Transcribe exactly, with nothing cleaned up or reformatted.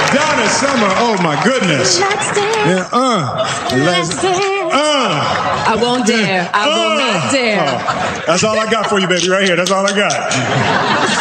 Donna Summer. Oh my goodness. Let's dance. Yeah, uh, let's, Let's dance. uh, I won't dare. I will uh, not dare. uh. That's all I got for you, baby, right here. That's all I got.